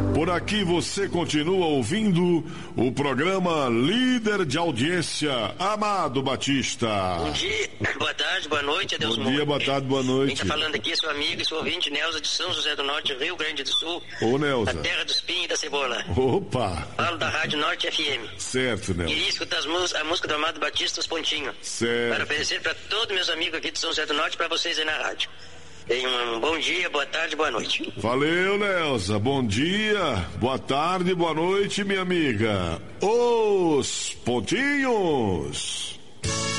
Por aqui você continua ouvindo o programa líder de audiência, Amado Batista. Bom dia, boa tarde, boa noite, adeus. Bom dia, boa tarde, boa noite. Quem está falando aqui é seu amigo e seu ouvinte, Neuza de São José do Norte, Rio Grande do Sul. Ô, Neuza. A terra do espinho e da cebola. Opa. Falo da Rádio Norte FM. Certo, Neuza. Queria escutar a música do Amado Batista, Os Pontinhos. Certo. Para oferecer para todos meus amigos aqui de São José do Norte, para vocês aí na rádio. Tenham um bom dia, boa tarde, boa noite. Valeu, Neuza. Bom dia, boa tarde, boa noite, minha amiga. Os Pontinhos.